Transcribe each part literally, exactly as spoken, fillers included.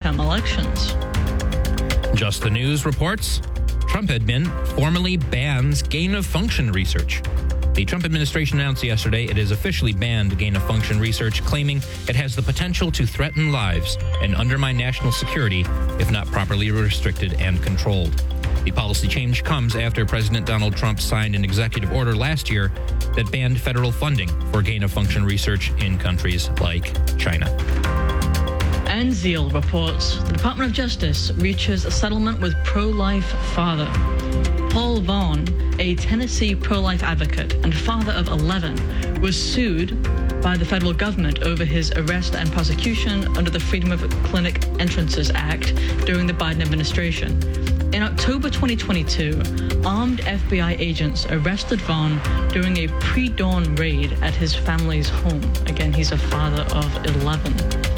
midterm elections. Just the News reports Trump admin formally bans gain-of-function research. The Trump administration announced yesterday it has officially banned gain-of-function research, claiming it has the potential to threaten lives and undermine national security if not properly restricted and controlled. The policy change comes after President Donald Trump signed an executive order last year that banned federal funding for gain-of-function research in countries like China. And Zeal reports the Department of Justice reaches a settlement with pro-life father. Paul Vaughn, a Tennessee pro-life advocate and father of eleven, was sued by the federal government over his arrest and prosecution under the Freedom of Clinic Entrances Act during the Biden administration. In October twenty twenty-two, armed F B I agents arrested Vaughn during a pre-dawn raid at his family's home. Again, he's a father of eleven.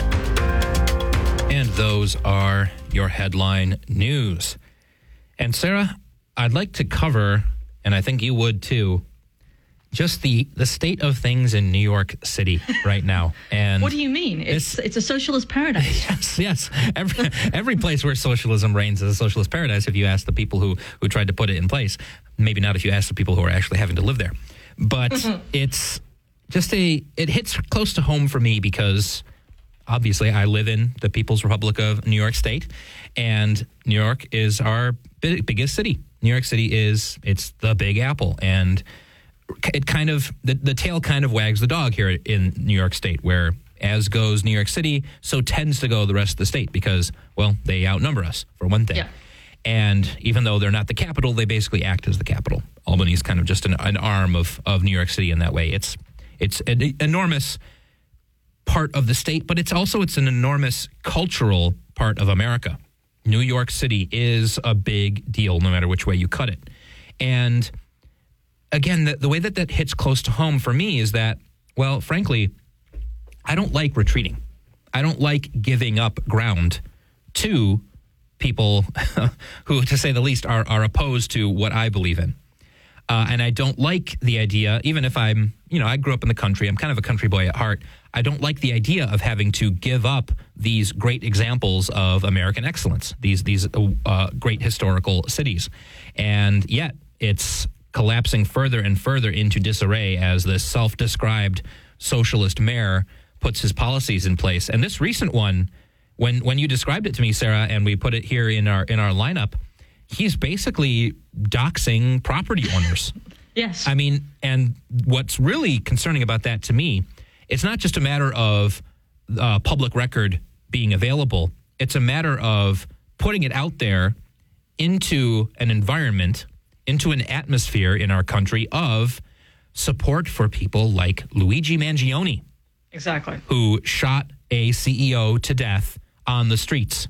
And those are your headline news. And Sarah, I'd like to cover, and I think you would too, just the, the state of things in New York City right now. And what do you mean? It's it's a socialist paradise. Yes, yes. Every, every place where socialism reigns is a socialist paradise if you ask the people who, who tried to put it in place. Maybe not if you ask the people who are actually having to live there. But it's just a, it hits close to home for me because obviously I live in the People's Republic of New York State, and New York is our big, biggest city. New York City is, it's the Big Apple, and it kind of, the, the tail kind of wags the dog here in New York State, where as goes New York City, so tends to go the rest of the state because, well, they outnumber us, for one thing. Yeah. And even though they're not the capital, they basically act as the capital. Albany is kind of just an, an arm of, of New York City in that way. It's it's an enormous part of the state, but it's also it's an enormous cultural part of America. New York City is a big deal no matter which way you cut it. And again, the, the way that that hits close to home for me is that, well, frankly, I don't like retreating. I don't like giving up ground to people who, to say the least, are, are opposed to what I believe in. Uh, and I don't like the idea, even if I'm, you know, I grew up in the country, I'm kind of a country boy at heart. I don't like the idea of having to give up these great examples of American excellence, these these uh, great historical cities. And yet it's collapsing further and further into disarray as this self-described socialist mayor puts his policies in place. And this recent one, when when you described it to me, Sarah, and we put it here in our in our lineup, he's basically doxing property owners. Yes. I mean, and what's really concerning about that to me, it's not just a matter of uh, public record being available. It's a matter of putting it out there into an environment, into an atmosphere in our country of support for people like Luigi Mangione. Exactly. Who shot a C E O to death on the streets.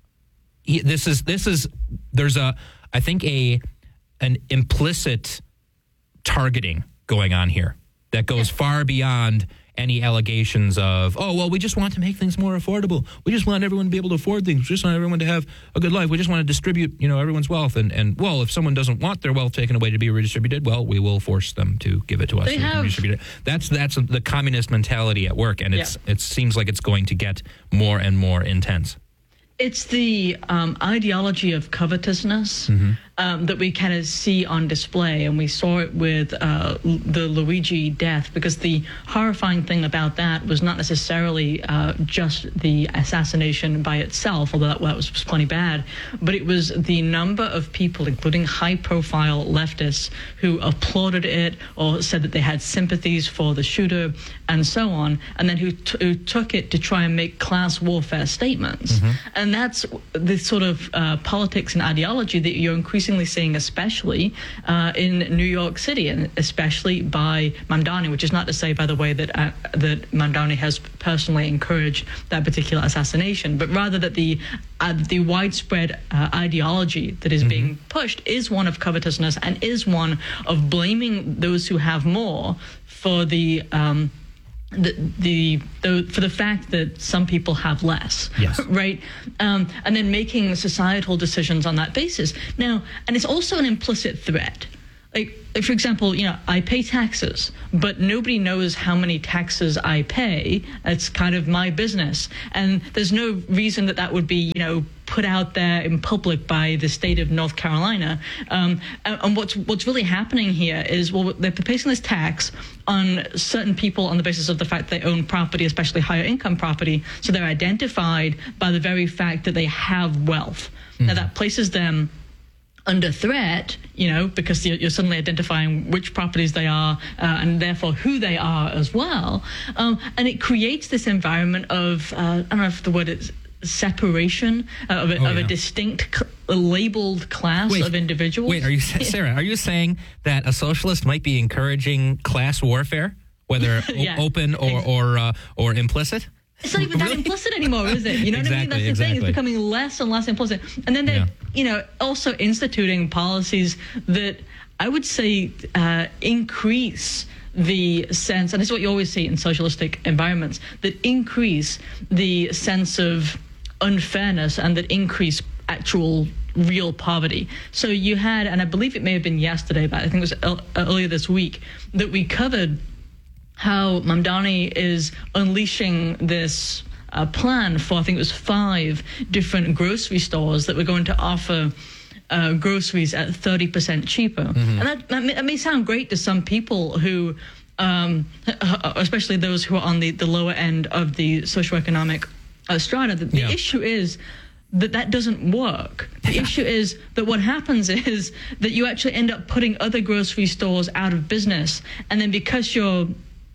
He, this is, this is, there's a, I think a, an implicit targeting going on here that goes yeah. far beyond any allegations of, oh, well, we just want to make things more affordable. We just want everyone to be able to afford things. We just want everyone to have a good life. We just want to distribute, you know, everyone's wealth. And, and well, if someone doesn't want their wealth taken away to be redistributed, well, we will force them to give it to us. They so we have. can redistribute it. That's, that's the communist mentality at work. And it's, yeah. it seems like it's going to get more and more intense. It's the um, ideology of covetousness mm-hmm. um, that we kind of see on display, and we saw it with uh, the Luigi death, because the horrifying thing about that was not necessarily uh, just the assassination by itself, although that, well, that was plenty bad, but it was the number of people, including high-profile leftists, who applauded it or said that they had sympathies for the shooter and so on, and then who, t- who took it to try and make class warfare statements. Mm-hmm. And that's the sort of uh, politics and ideology that you're increasingly seeing, especially uh, in New York City, and especially by Mamdani, which is not to say, by the way, that uh, that Mamdani has personally encouraged that particular assassination, but rather that the uh, the widespread uh, ideology that is mm-hmm. being pushed is one of covetousness and is one of blaming those who have more for the um, The, the the for the fact that some people have less, yes, right, um, and then making societal decisions on that basis. Now, and it's also an implicit threat like, for example, you know, I pay taxes, but nobody knows how many taxes I pay. It's kind of my business. And there's no reason that that would be, you know, put out there in public by the state of North Carolina. Um, and, and what's what's really happening here is, well, they're placing this tax on certain people on the basis of the fact they own property, especially higher income property. So they're identified by the very fact that they have wealth. Mm. Now, that places them under threat, you know, because you're, you're suddenly identifying which properties they are uh, and therefore who they are as well. Um, and it creates this environment of, uh, I don't know if the word is separation, uh, of, a, oh, of yeah. a distinct cl- labeled class wait, of individuals. Wait, are you, Sarah, are you saying that a socialist might be encouraging class warfare, whether yeah. o- open or, or, uh, or implicit? It's not even that Really? implicit anymore, is it? You know exactly, what I mean? That's the exactly. thing. It's becoming less and less implicit. And then they're, Yeah. you know, also instituting policies that I would say uh, increase the sense, and this is what you always see in socialistic environments, that increase the sense of unfairness and that increase actual real poverty. So you had, and I believe it may have been yesterday, but I think it was el- earlier this week, that we covered how Mamdani is unleashing this uh, plan for, I think it was five different grocery stores that were going to offer uh, groceries at thirty percent cheaper. Mm-hmm. And that, that, may, that may sound great to some people who, um, especially those who are on the, the lower end of the socioeconomic uh, strata. The, the yeah. issue is that that doesn't work. The issue is that what happens is that you actually end up putting other grocery stores out of business. And then because you're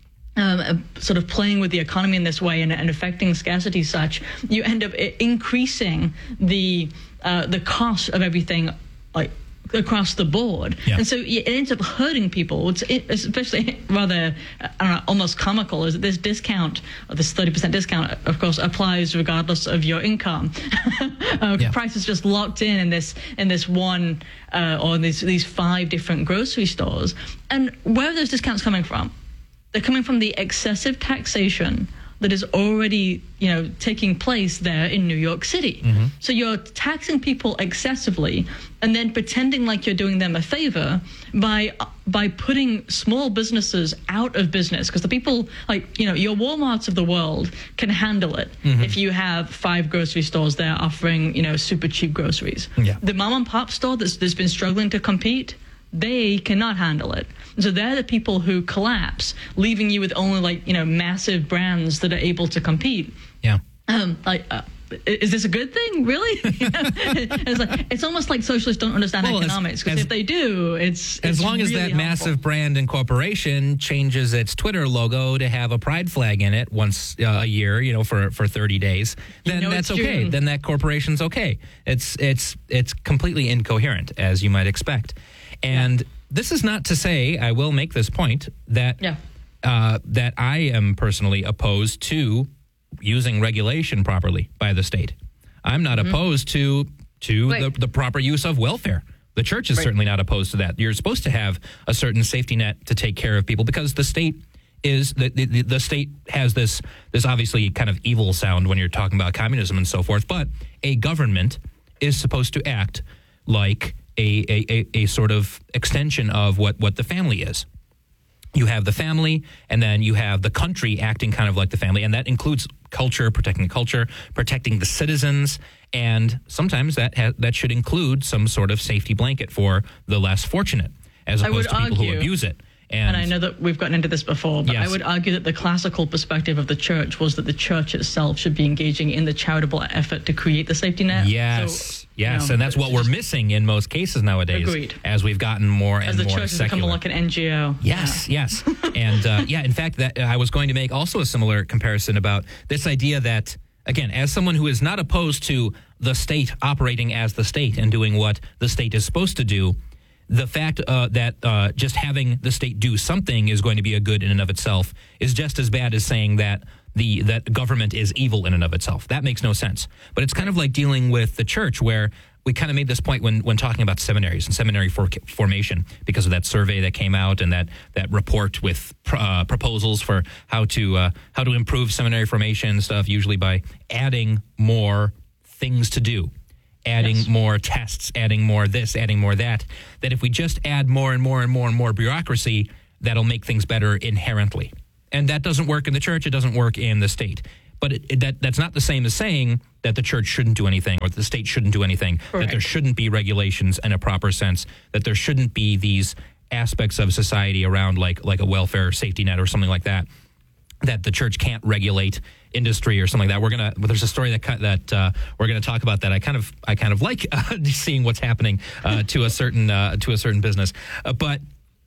Um, sort of playing with the economy in this way and, and affecting scarcity such, you end up increasing the uh, the cost of everything, like across the board. Yeah. And so it ends up hurting people. It's it, especially rather, I don't know, almost comical is that this discount, or this thirty percent discount, of course, applies regardless of your income. uh, yeah. Price is just locked in in this in this one uh, or in these these five different grocery stores. And where are those discounts coming from? They're coming from the excessive taxation that is already, you know, taking place there in New York City. Mm-hmm. So you're taxing people excessively and then pretending like you're doing them a favor by by putting small businesses out of business, because the people, like, you know, your Walmarts of the world can handle it mm-hmm. if you have five grocery stores there offering, you know, super cheap groceries. Yeah. The mom and pop store that's, that's been struggling to compete, they cannot handle it. So they're the people who collapse, leaving you with only, like, you know, massive brands that are able to compete. Yeah. Um, like, uh, is this a good thing? Really? You know? it's, like, it's almost like socialists don't understand well, economics, because if they do, it's, it's as long really as that helpful. massive brand and corporation changes its Twitter logo to have a pride flag in it once uh, a year, you know, for, for thirty days, then you know that's it's okay. June. Then that corporation's okay. It's it's it's completely incoherent, as you might expect. And yeah. This is not to say, I will make this point, that yeah. uh, that I am personally opposed to using regulation properly by the state. I'm not mm-hmm. opposed to to the, the proper use of welfare. The church is right. certainly not opposed to that. You're supposed to have a certain safety net to take care of people, because the state is the the, the state has this this obviously kind of evil sound when you're talking about communism and so forth. But a government is supposed to act like A, a, a sort of extension of what, what the family is. You have the family, and then you have the country acting kind of like the family, and that includes culture, protecting the culture, protecting the citizens, and sometimes that ha- that should include some sort of safety blanket for the less fortunate, as opposed to people argue, who abuse it. And, and I know that we've gotten into this before, but yes. I would argue that the classical perspective of the church was that the church itself should be engaging in the charitable effort to create the safety net. Yes, so, yes, you know, and that's what we're missing in most cases nowadays. Agreed. As we've gotten more as and more secular. As the church has become like an N G O. Yes, yeah. yes. And uh, yeah, in fact, that I was going to make also a similar comparison about this idea that, again, as someone who is not opposed to the state operating as the state and doing what the state is supposed to do, the fact uh, that uh, just having the state do something is going to be a good in and of itself is just as bad as saying that the that government is evil in and of itself. That makes no sense. But it's kind of like dealing with the church, where we kind of made this point when, when talking about seminaries and seminary for, formation, because of that survey that came out and that, that report with uh, proposals for how to uh, how to improve seminary formation and stuff, usually by adding more things to do. adding Yes. more tests, adding more this, adding more that, that if we just add more and more and more and more bureaucracy, that'll make things better inherently. And that doesn't work in the church. It doesn't work in the state. But it, it, that that's not the same as saying that the church shouldn't do anything or that the state shouldn't do anything, Correct. that there shouldn't be regulations in a proper sense, that there shouldn't be these aspects of society around like like a welfare safety net or something like that, that the church can't regulate industry or something like that. We're gonna. There's a story that that uh, we're gonna talk about that. I kind of I kind of like uh, seeing what's happening uh, to a certain uh, to a certain business. Uh, but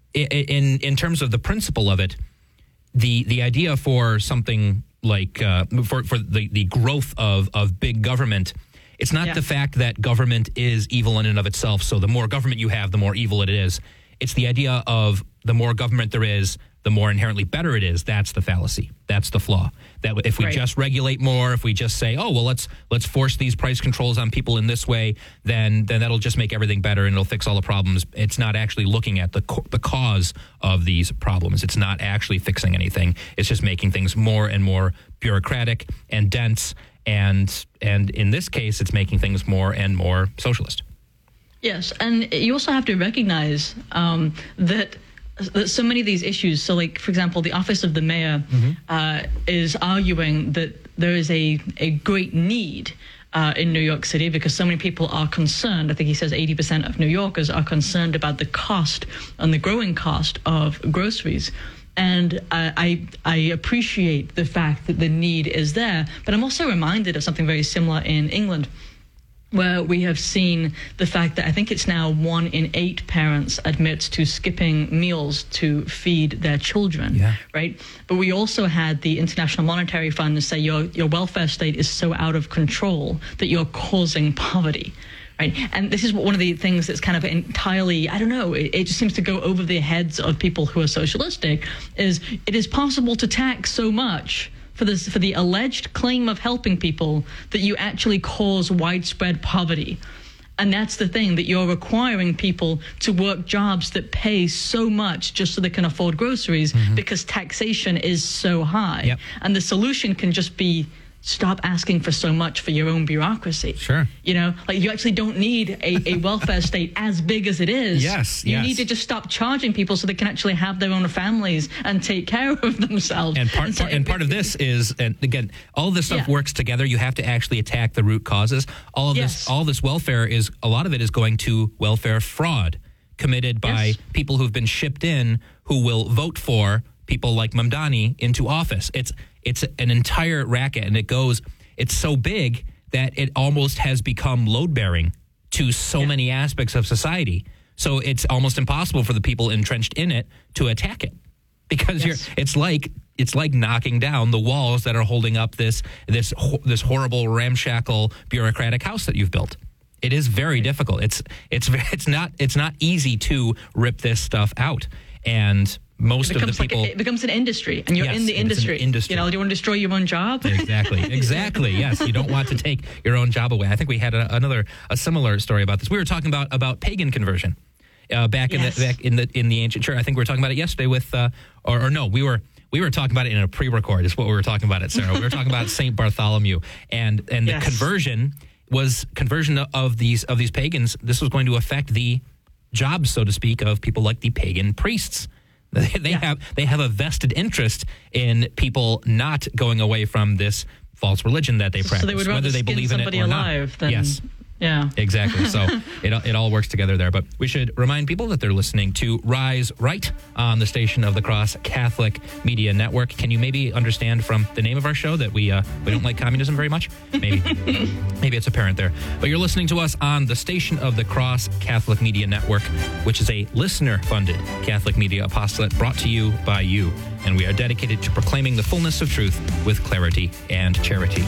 in in terms of the principle of it, the the idea for something like uh, for for the the growth of of big government. It's not yeah. the fact that government is evil in and of itself. So the more government you have, the more evil it is. It's the idea of the more government there is, the more inherently better it is. That's the fallacy. That's the flaw. That if we Right. just regulate more, if we just say, oh, well, let's let's force these price controls on people in this way, then then that'll just make everything better and it'll fix all the problems. It's not actually looking at the co- the cause of these problems. It's not actually fixing anything. It's just making things more and more bureaucratic and dense. And and in this case, it's making things more and more socialist. Yes, and you also have to recognize um, that, that so many of these issues, so like, for example, the office of the mayor mm-hmm. uh, is arguing that there is a, a great need uh, in New York City because so many people are concerned. I think he says eighty percent of New Yorkers are concerned about the cost and the growing cost of groceries. And uh, I I appreciate the fact that the need is there, but I'm also reminded of something very similar in England, where we have seen the fact that I think it's now one in eight parents admits to skipping meals to feed their children, yeah. right? But we also had the International Monetary Fund say your, your welfare state is so out of control that you're causing poverty. Right. And this is one of the things that's kind of entirely, I don't know, it, it just seems to go over the heads of people who are socialistic, is it is possible to tax so much for this, for the alleged claim of helping people that you actually cause widespread poverty. And that's the thing, that you're requiring people to work jobs that pay so much just so they can afford groceries mm-hmm. because taxation is so high. Yep. And the solution can just be stop asking for so much for your own bureaucracy. Sure. You know, like you actually don't need a, a welfare state as big as it is. Yes, You yes. need to just stop charging people so they can actually have their own families and take care of themselves. And part, and, so part, and it, part of this is, and again, all of this stuff Yeah. works together. You have to actually attack the root causes. All of Yes. this, all this welfare is, a lot of it is going to welfare fraud committed by Yes. people who've been shipped in who will vote for people like Mamdani into office. It's it's an entire racket, and it goes. It's so big that it almost has become load-bearing to so Yeah. many aspects of society. So it's almost impossible for the people entrenched in it to attack it, because Yes. you're. It's like it's like knocking down the walls that are holding up this this this horrible ramshackle bureaucratic house that you've built. It is very difficult. It's it's it's not it's not easy to rip this stuff out, and most It of the becomes people. like a, it becomes an industry, and you're Yes, in the it becomes an industry. industry. You know, do you want to destroy your own job? Exactly. Exactly. Yes. You don't want to take your own job away. I think we had a, another a similar story about this. We were talking about about pagan conversion uh, back in Yes. the back in the in the ancient church. I think we were talking about it yesterday with uh, or, or no, we were we were talking about it in a pre-record. Is what we were talking about it, Sarah. We were talking about Saint Bartholomew and and Yes. the conversion was conversion of these of these pagans. This was going to affect the jobs, so to speak, of people like the pagan priests. They, they Yeah. have they have a vested interest in people not going away from this false religion that they practice, so they would rather whether they skin believe in it somebody or alive not. than Yes. Yeah. Exactly. So it, it all works together there. But we should remind people that they're listening to Rise Right on the Station of the Cross Catholic Media Network. Can you maybe understand from the name of our show that we uh, we don't like communism very much? Maybe. Maybe it's apparent there. But you're listening to us on the Station of the Cross Catholic Media Network, which is a listener-funded Catholic media apostolate brought to you by you. And we are dedicated to proclaiming the fullness of truth with clarity and charity.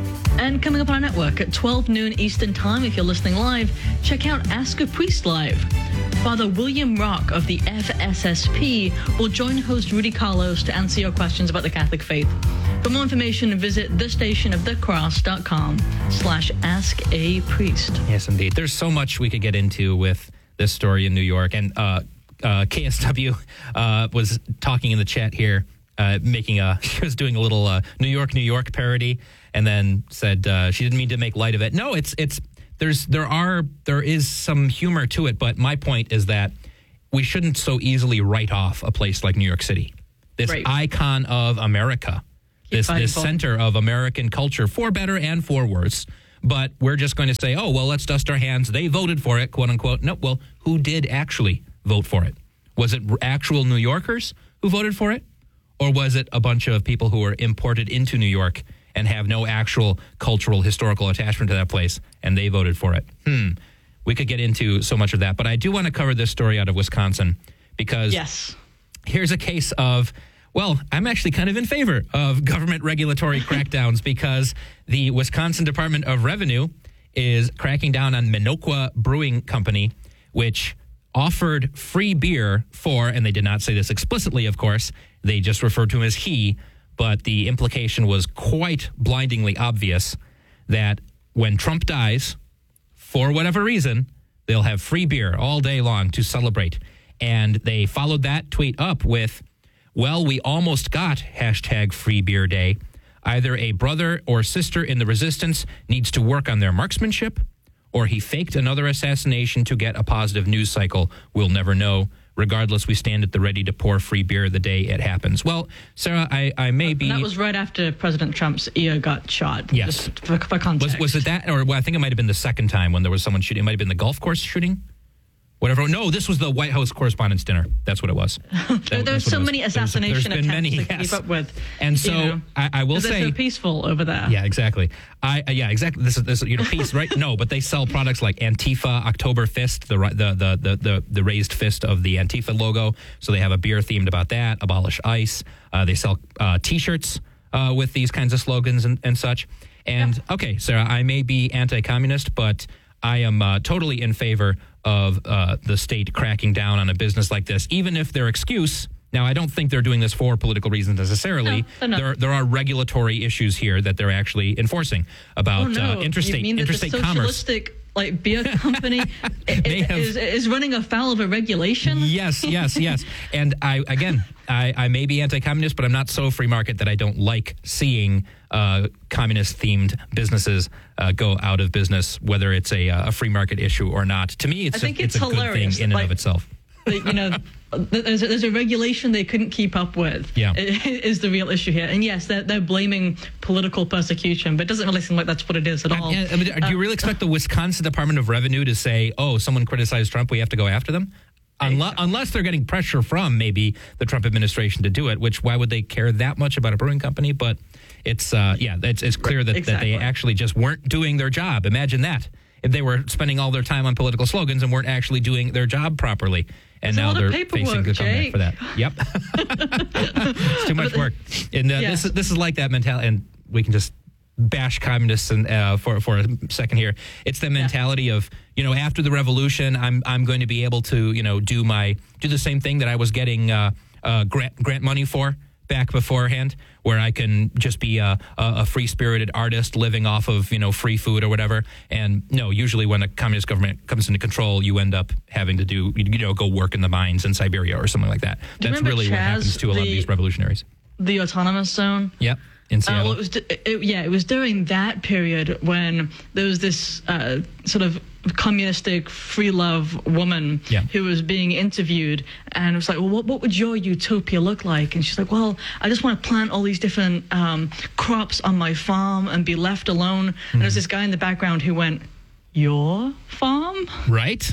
And coming up on our network at twelve noon Eastern Time, if you're listening live, check out Ask a Priest Live. Father William Rock of the F S S P will join host Rudy Carlos to answer your questions about the Catholic faith. For more information, visit thestationofthecross.com slash ask a priest. Yes, indeed. There's so much we could get into with this story in New York. And uh, uh, K S W uh, was talking in the chat here, uh, making a, she was doing a little uh, New York, New York parody, and then said uh, she didn't mean to make light of it. No, it's it's there's there are there is some humor to it, but my point is that we shouldn't so easily write off a place like New York City, this right. icon of America, Keep this this for- center of American culture, for better and for worse. But we're just going to say, oh, well, let's dust our hands. They voted for it, quote unquote. No, well, who did actually vote for it? Was it actual New Yorkers who voted for it? Or was it a bunch of people who were imported into New York and have no actual cultural, historical attachment to that place, and they voted for it? Hmm. We could get into so much of that. But I do want to cover this story out of Wisconsin because yes. here's a case of, well, I'm actually kind of in favor of government regulatory crackdowns because the Wisconsin Department of Revenue is cracking down on Minocqua Brewing Company, which offered free beer for, and they did not say this explicitly, of course, they just referred to him as he, but the implication was quite blindingly obvious that when Trump dies, for whatever reason, they'll have free beer all day long to celebrate. And they followed that tweet up with, well, we almost got hashtag free beer day. Either a brother or sister in the resistance needs to work on their marksmanship, or he faked another assassination to get a positive news cycle. We'll never know. Regardless, we stand at the ready to pour free beer the day it happens. Well, Sarah, I, I may be... And that was right after President Trump's ear got shot. Yes. Just for, for context. Was, was it that? Or well, I think it might have been the second time when there was someone shooting. It might have been the golf course shooting. Whatever. No, this was the White House Correspondents' Dinner. That's what it was. there, there's so many assassination there's, there's attempts many, to yes. keep up with. And so you know, I, I will say say, they're so peaceful over there. Yeah, exactly. I uh, yeah, exactly. This is this you know peace, right? No, but they sell products like Antifa, October Fist, the the the the the, the raised fist of the Antifa logo. So they have a beer themed about that. Abolish ICE. Uh, they sell uh, T-shirts uh, with these kinds of slogans and, and such. And yeah. Okay, Sarah, I may be anti-communist, but I am uh, totally in favor of uh, the state cracking down on a business like this, even if their excuse. Now, I don't think they're doing this for political reasons necessarily. No, there, there are regulatory issues here that they're actually enforcing about oh, no. uh, interstate you mean interstate that the commerce. Socialistic, like beer company is, have, is, is running afoul of a regulation. Yes, yes, yes. And I again, I, I may be anti-communist, but I'm not so free market that I don't like seeing uh, communist-themed businesses uh, go out of business, whether it's a, a free market issue or not. To me, it's I think a, it's, it's a hilarious. good thing in like, and of itself. You know, there's a, there's a regulation they couldn't keep up with. Yeah. Is the real issue here. And yes, they're, they're blaming political persecution, but it doesn't really seem like that's what it is at all. I, I mean, do you really expect the Wisconsin Department of Revenue to say, oh, someone criticized Trump, we have to go after them? Unless, unless they're getting pressure from maybe the Trump administration to do it, which why would they care that much about a brewing company? But it's, uh, yeah, it's, it's clear that, exactly. that they actually just weren't doing their job. Imagine that. If they were spending all their time on political slogans and weren't actually doing their job properly. And It's now they're facing the Jake. comeback for that. Yep. It's too much work. And uh, Yeah. this, is, this is like that mentality. And we can just bash communists and, uh, for for a second here. It's the mentality yeah. of, you know, after the revolution, I'm I'm going to be able to, you know, do my do the same thing that I was getting uh, uh, grant grant money for back beforehand, where I can just be a, a free-spirited artist living off of, you know, free food or whatever. And no, usually when a communist government comes into control, you end up having to do, you know, go work in the mines in Siberia or something like that. Do you That's remember really what Chaz, happens to a lot the- of these revolutionaries. The autonomous zone. Yep. In Uh, Seattle. well, it was, it, yeah, it was during that period when there was this uh, sort of communistic free love woman Yeah. who was being interviewed, and it was like, well, what, what would your utopia look like? And she's like, well, I just want to plant all these different um, crops on my farm and be left alone. Mm-hmm. And there's this guy in the background who went, your farm? Right?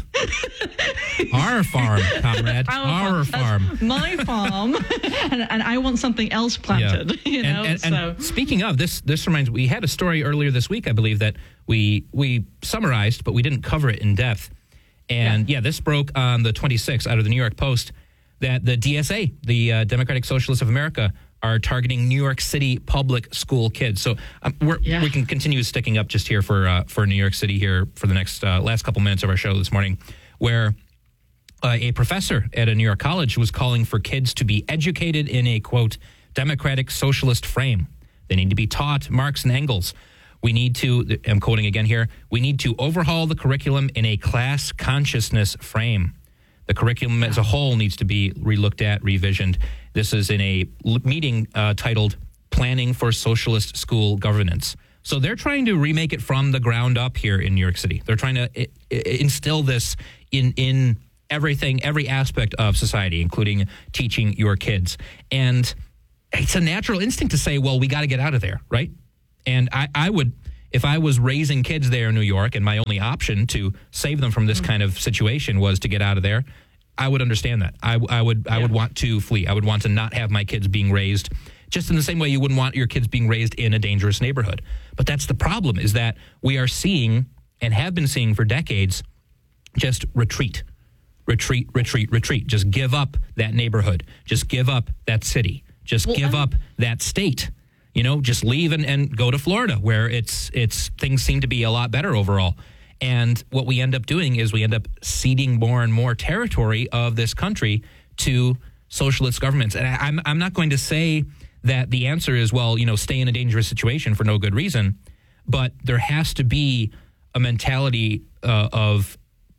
Our farm, comrade. Our Our farm. farm. That's my farm, and, and I want something else planted. Yeah. You know, and, and, so and speaking of this, this reminds we had a story earlier this week, I believe, that we we summarized, but we didn't cover it in depth. And yeah, yeah this broke on the twenty-sixth out of the New York Post that the D S A, the uh, Democratic Socialists of America, are targeting New York City public school kids. So um, we're, Yeah. we can continue sticking up just here for uh, for New York City here for the next uh, last couple minutes of our show this morning, where uh, a professor at a New York college was calling for kids to be educated in a, quote, democratic socialist frame. They need to be taught Marx and Engels. We need to, I'm quoting again here, we need to overhaul the curriculum in a class consciousness frame. The curriculum as a whole needs to be relooked at, revisioned. This is in a l- meeting uh, titled Planning for Socialist School Governance. So they're trying to remake it from the ground up here in New York City. They're trying to I- I instill this in in everything, every aspect of society, including teaching your kids. And it's a natural instinct to say, well, we got to get out of there, right? And I, I would, if I was raising kids there in New York and my only option to save them from this kind of situation was to get out of there, I would understand that. I, I would I Yeah. would want to flee. I would want to not have my kids being raised just in the same way you wouldn't want your kids being raised in a dangerous neighborhood. But that's the problem, is that we are seeing and have been seeing for decades just retreat, retreat, retreat, retreat. Just give up that neighborhood. Just give up that city. Just Well, give I'm- up that state. You know, just leave and, and go to Florida, where it's it's things seem to be a lot better overall. And what we end up doing is we end up ceding more and more territory of this country to socialist governments. And I, I'm I'm not going to say that the answer is, well, you know, stay in a dangerous situation for no good reason, but there has to be a mentality uh, of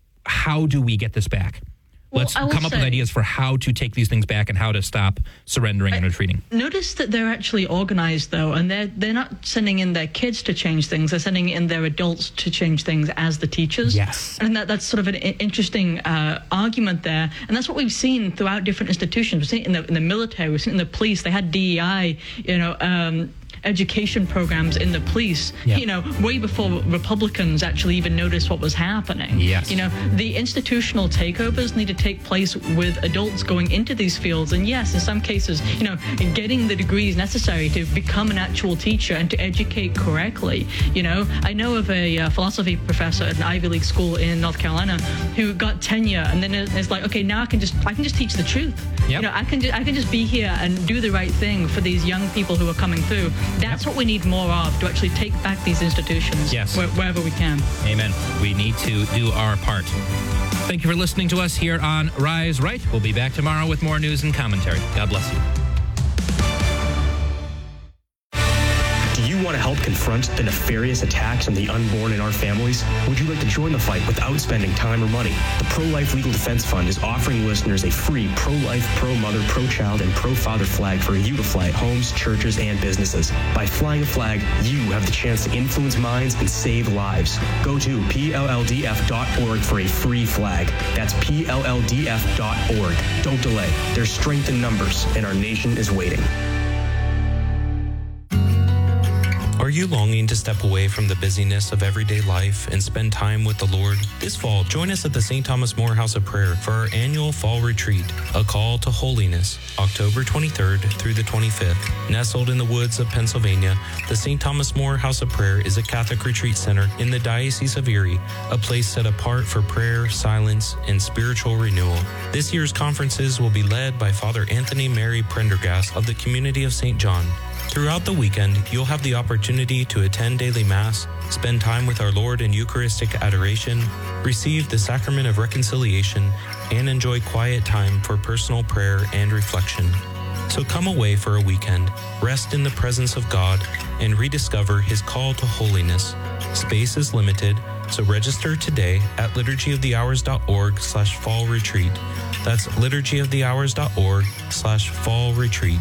how do we get this back? Well, Let's I will come up with say- ideas for how to take these things back and how to stop surrendering and retreating. Notice that they're actually organized, though, and they're they're not sending in their kids to change things. They're sending in their adults to change things as the teachers. Yes. And that, that's sort of an i- interesting uh, argument there. And that's what we've seen throughout different institutions. We've seen it in the, in the military, we've seen it in the police. They had D E I, you know, um, education programs in the police, Yeah. you know, way before Republicans actually even noticed what was happening. Yes. You know, the institutional takeovers need to take place with adults going into these fields. And yes, in some cases, you know, getting the degrees necessary to become an actual teacher and to educate correctly. You know, I know of a uh, philosophy professor at an Ivy League school in North Carolina who got tenure, and then it- it's like, okay, now I can just I can just teach the truth. Yep. You know, I can ju- I can just be here and do the right thing for these young people who are coming through. That's what we need more of, to actually take back these institutions Yes. where, wherever we can. Amen. We need to do our part. Thank you for listening to us here on Rise Right. We'll be back tomorrow with more news and commentary. God bless you. Do you want to help confront the nefarious attacks on the unborn in our families? Would you like to join the fight without spending time or money? The Pro-Life Legal Defense Fund is offering listeners a free pro-life, pro-mother, pro-child, and pro-father flag for you to fly at homes, churches, and businesses. By flying a flag, you have the chance to influence minds and save lives. Go to P L L D F dot org for a free flag. That's P L L D F dot org. Don't delay. There's strength in numbers, and our nation is waiting. Are you longing to step away from the busyness of everyday life and spend time with the Lord? This fall, join us at the Saint Thomas More House of Prayer for our annual Fall Retreat, A Call to Holiness, October twenty-third through the twenty-fifth. Nestled in the woods of Pennsylvania, the Saint Thomas More House of Prayer is a Catholic retreat center in the Diocese of Erie, a place set apart for prayer, silence, and spiritual renewal. This year's conferences will be led by Father Anthony Mary Prendergast of the Community of Saint John. Throughout the weekend, you'll have the opportunity to attend daily Mass, spend time with our Lord in Eucharistic adoration, receive the Sacrament of Reconciliation, and enjoy quiet time for personal prayer and reflection. So come away for a weekend, rest in the presence of God, and rediscover His call to holiness. Space is limited, so register today at liturgyofthehours.org slash fall retreat. That's liturgyofthehours.org slash fall retreat.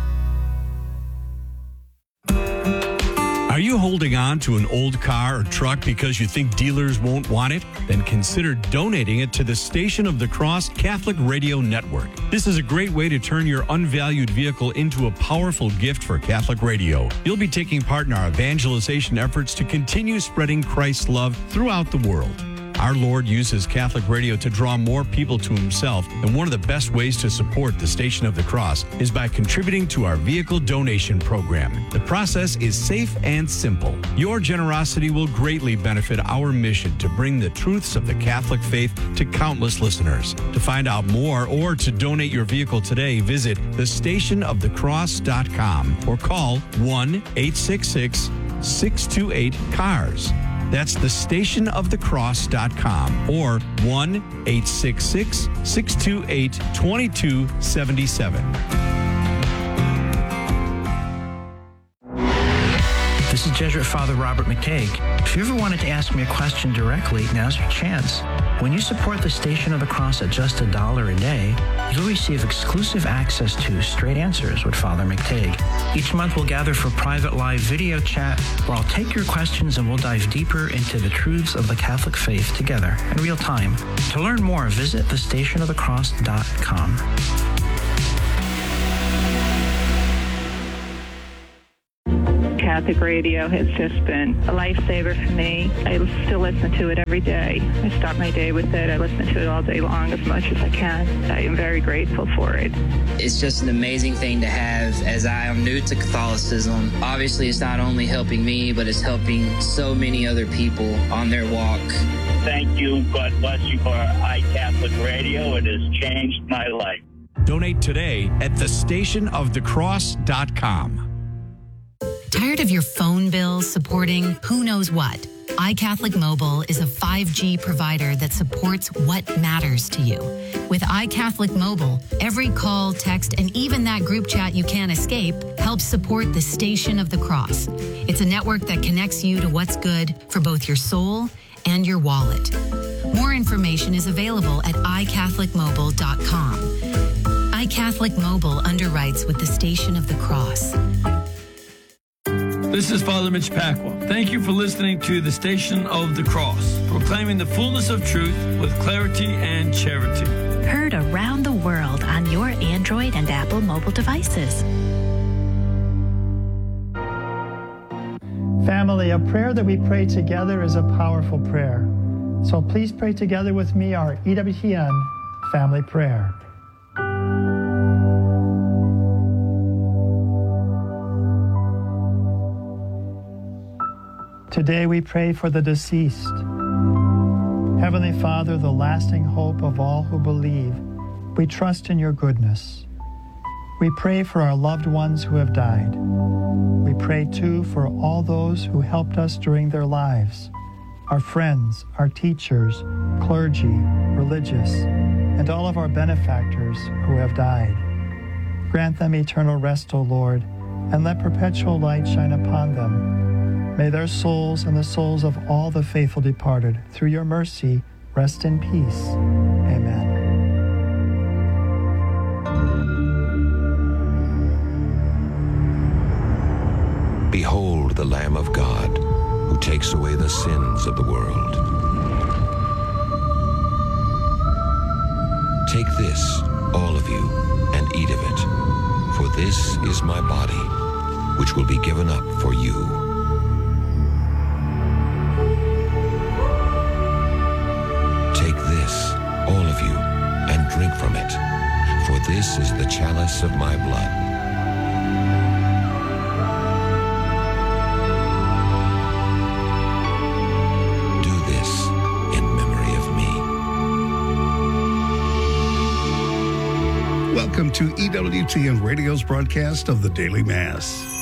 Are you holding on to an old car or truck because you think dealers won't want it? Then consider donating it to the Station of the Cross Catholic Radio Network. This is a great way to turn your unvalued vehicle into a powerful gift for Catholic radio. You'll be taking part in our evangelization efforts to continue spreading Christ's love throughout the world. Our Lord uses Catholic radio to draw more people to Himself, and one of the best ways to support the Station of the Cross is by contributing to our vehicle donation program. The process is safe and simple. Your generosity will greatly benefit our mission to bring the truths of the Catholic faith to countless listeners. To find out more or to donate your vehicle today, visit the station of the cross dot com or call one eight six six, six two eight, C A R S. That's the station of the cross dot com or one eight six six, six two eight, two two seven seven. The This is Jesuit Father Robert McTague. If you ever wanted to ask me a question directly, now's your chance. When you support the Station of the Cross at just a dollar a day, you'll receive exclusive access to Straight Answers with Father McTague. Each month we'll gather for private live video chat where I'll take your questions and we'll dive deeper into the truths of the Catholic faith together in real time. To learn more, visit the station of the cross dot com. Catholic radio has just been a lifesaver for me. I still listen to it every day. I start my day with it. I listen to it all day long as much as I can. I am very grateful for it. It's just an amazing thing to have as I am new to Catholicism. Obviously, it's not only helping me, but it's helping so many other people on their walk. Thank you. God bless you for iCatholic Radio. It has changed my life. Donate today at the station of the cross dot com. Tired of your phone bills supporting who knows what? iCatholic Mobile is a five G provider that supports what matters to you. With iCatholic Mobile, every call, text, and even that group chat you can't escape helps support the Station of the Cross. It's a network that connects you to what's good for both your soul and your wallet. More information is available at i catholic mobile dot com. iCatholic Mobile underwrites with the Station of the Cross. This is Father Mitch Pacwa. Thank you for listening to the Station of the Cross, proclaiming the fullness of truth with clarity and charity. Heard around the world on your Android and Apple mobile devices. Family, a prayer that we pray together is a powerful prayer. So please pray together with me our E W T N family prayer. Today we pray for the deceased. Heavenly Father, the lasting hope of all who believe, we trust in your goodness. We pray for our loved ones who have died. We pray too for all those who helped us during their lives, our friends, our teachers, clergy, religious, and all of our benefactors who have died. Grant them eternal rest, O Lord, and let perpetual light shine upon them. May their souls and the souls of all the faithful departed, through your mercy, rest in peace. Amen. Behold the Lamb of God, who takes away the sins of the world. Take this, all of you, and eat of it, for this is my body, which will be given up for you. Take this, all of you, and drink from it, for this is the chalice of my blood. Do this in memory of me. Welcome to E W T N Radio's broadcast of the Daily Mass.